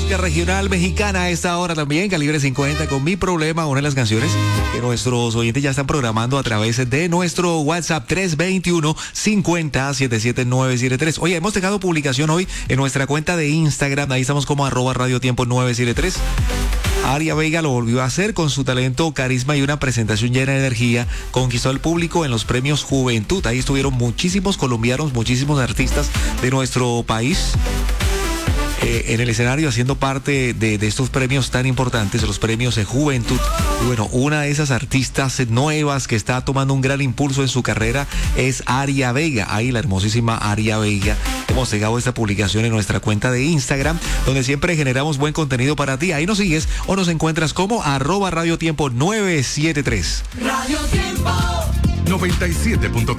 música regional mexicana a esta hora también, Calibre 50 con Mi Problema, una de las canciones que nuestros oyentes ya están programando a través de nuestro WhatsApp 321-50-77973. Oye, hemos dejado publicación hoy en nuestra cuenta de Instagram, ahí estamos como @radiotiempo973. Aria Veiga lo volvió a hacer con su talento, carisma y una presentación llena de energía. Conquistó al público en los premios Juventud. Ahí estuvieron muchísimos colombianos, muchísimos artistas de nuestro país en el escenario haciendo parte de estos premios tan importantes, los premios de Juventud. Y bueno, una de esas artistas nuevas que está tomando un gran impulso en su carrera es Aria Veiga. Ahí la hermosísima Aria Veiga. Hemos llegado a esta publicación en nuestra cuenta de Instagram, donde siempre generamos buen contenido para ti. Ahí nos sigues o nos encuentras como @radiotiempo973. Radio Tiempo 97.3.